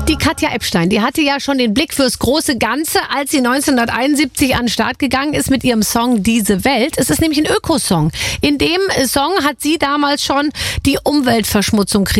Die Katja Epstein, die hatte ja schon den Blick fürs große Ganze, als sie 1971 an den Start gegangen ist mit ihrem Song Diese Welt. Es ist nämlich ein Ökosong. In dem Song hat sie damals schon die Umweltverschmutzung kritisiert.